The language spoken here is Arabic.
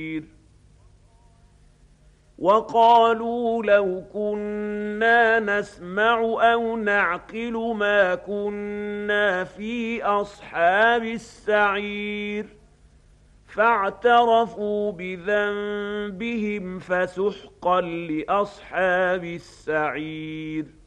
وقالوا لو كنا نسمع أو نعقل ما كنا في أصحاب السعير فاعترفوا بذنبهم فسحقا لأصحاب السعير